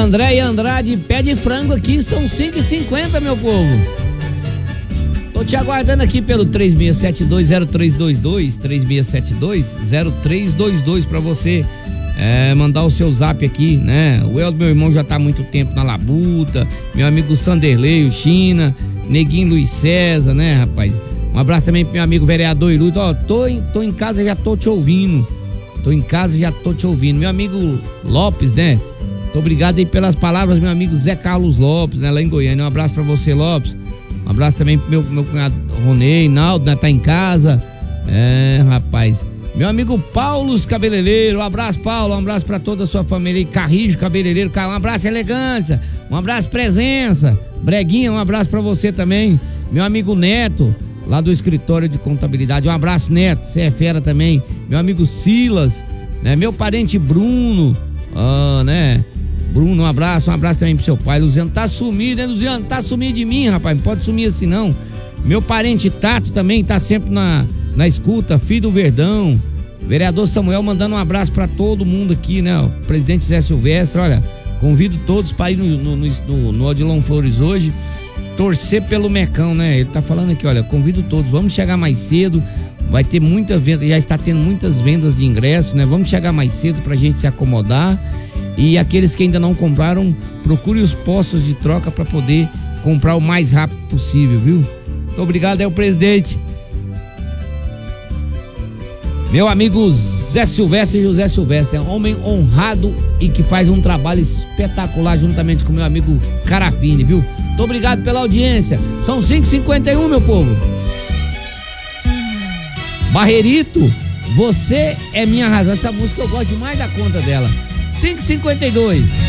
André Andrade, pé de frango aqui, são 5,50, meu povo. Tô te aguardando aqui pelo 36720322, 36720322 pra você mandar o seu zap aqui, né? O Eldo, meu irmão, já tá há muito tempo na labuta, meu amigo Sanderlei, o China, Neguinho Luiz César, né, rapaz? Um abraço também pro meu amigo vereador Irudo. Ó, tô em casa, já tô te ouvindo. Meu amigo Lopes, né? Muito obrigado aí pelas palavras, meu amigo Zé Carlos Lopes, né? Lá em Goiânia. Um abraço pra você, Lopes. Um abraço também pro meu cunhado Ronei, Naldo, né? Tá em casa. Rapaz. Meu amigo Paulo Cabeleireiro. Um abraço, Paulo. Um abraço pra toda a sua família aí. Carrijo Cabeleireiro. Um abraço, Elegância. Um abraço, Presença. Breguinha, um abraço pra você também. Meu amigo Neto, lá do escritório de contabilidade. Um abraço, Neto, você é fera também. Meu amigo Silas, né? Meu parente Bruno, né? Bruno, um abraço também pro seu pai. Luziano tá sumido, né, Luziano? Tá sumido de mim, rapaz, não pode sumir assim não. Meu parente Tato também tá sempre na escuta, filho do Verdão. Vereador Samuel mandando um abraço pra todo mundo aqui, né? O presidente Zé Silvestre, olha, convido todos para ir no Odilon Flores hoje, torcer pelo Mecão, né? Ele tá falando aqui, olha, convido todos, vamos chegar mais cedo, vai ter muita venda, já está tendo muitas vendas de ingressos, né? Vamos chegar mais cedo pra gente se acomodar, e aqueles que ainda não compraram, procure os postos de troca para poder comprar o mais rápido possível, viu? Muito obrigado, o presidente. Meu amigo Zé Silvestre e José Silvestre, é um homem honrado e que faz um trabalho espetacular juntamente com meu amigo Carafine, viu? Muito obrigado pela audiência. São 5h51, meu povo. Barreirito, você é minha razão. Essa música eu gosto demais da conta dela. 5h52.